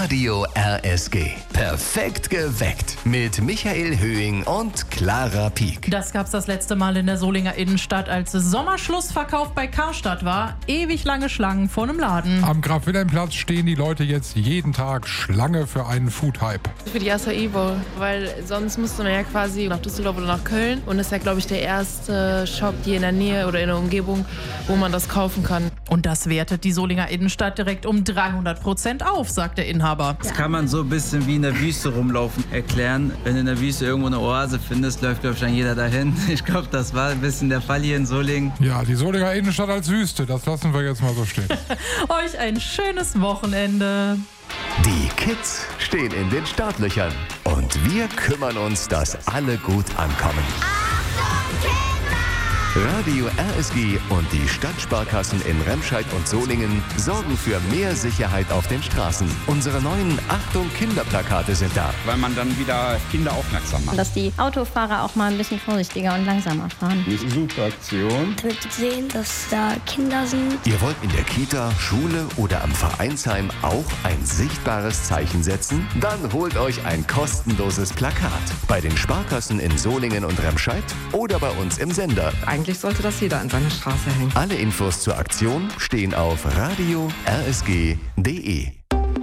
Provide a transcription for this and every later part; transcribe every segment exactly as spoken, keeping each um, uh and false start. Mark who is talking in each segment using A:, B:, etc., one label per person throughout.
A: Radio R S G. Perfekt geweckt. Mit Michael Höhing und Clara Pieck.
B: Das gab's das letzte Mal in der Solinger Innenstadt, als Sommerschlussverkauf bei Karstadt war. Ewig lange Schlangen vor einem Laden.
C: Am Graf-Wilhelm-Platz stehen die Leute jetzt jeden Tag Schlange für einen Food-Hype.
D: Für die Acai Bowl, weil sonst musste man ja quasi nach Düsseldorf oder nach Köln. Und das ist ja, glaube ich, der erste Shop hier in der Nähe oder in der Umgebung, wo man das kaufen kann.
B: Und das wertet die Solinger Innenstadt direkt um dreihundert Prozent auf, sagt der Inhaber.
E: Das kann man so ein bisschen wie in der Wüste rumlaufen erklären. Wenn du in der Wüste irgendwo eine Oase findest, läuft, glaube ich, dann jeder dahin. Ich glaube, das war ein bisschen der Fall hier in Solingen.
C: Ja, die Solinger Innenstadt als Wüste, das lassen wir jetzt mal so stehen.
B: Euch ein schönes Wochenende.
A: Die Kids stehen in den Startlöchern und wir kümmern uns, dass alle gut ankommen. Radio R S G und die Stadtsparkassen in Remscheid und Solingen sorgen für mehr Sicherheit auf den Straßen. Unsere neuen Achtung-Kinder-Plakate sind da.
F: Weil man dann wieder Kinder aufmerksam macht.
G: Dass die Autofahrer auch mal ein bisschen vorsichtiger und langsamer fahren.
F: Eine super Aktion.
H: Ich möchte sehen, dass da Kinder sind.
A: Ihr wollt in der Kita, Schule oder am Vereinsheim auch ein sichtbares Zeichen setzen? Dann holt euch ein kostenloses Plakat. Bei den Sparkassen in Solingen und Remscheid oder bei uns im Sender.
I: Eigentlich sollte das jeder an seiner Straße hängen.
A: Alle Infos zur Aktion stehen auf radio r s g punkt d e.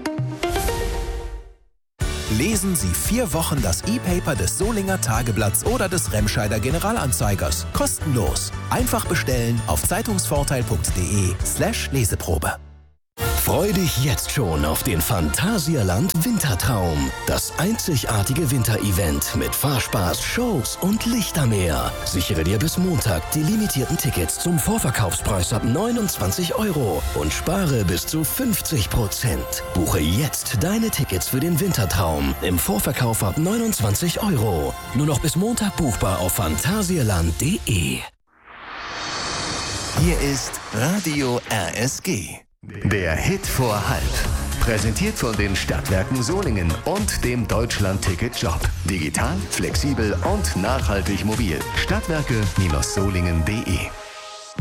J: Lesen Sie vier Wochen das E-Paper des Solinger Tageblatts oder des Remscheider Generalanzeigers. Kostenlos. Einfach bestellen auf zeitungsvorteil punkt d e slash Leseprobe. Freu dich jetzt schon auf den Phantasialand Wintertraum. Das einzigartige Winterevent mit Fahrspaß, Shows und Lichtermeer. Sichere dir bis Montag die limitierten Tickets zum Vorverkaufspreis ab neunundzwanzig Euro und spare bis zu fünfzig Prozent. Buche jetzt deine Tickets für den Wintertraum im Vorverkauf ab neunundzwanzig Euro. Nur noch bis Montag buchbar auf phantasialand punkt d e.
A: Hier ist Radio R S G. Der Hit vor halb. Präsentiert von den Stadtwerken Solingen und dem Deutschland-Ticket-Job. Digital, flexibel und nachhaltig mobil. Stadtwerke Solingen punkt d e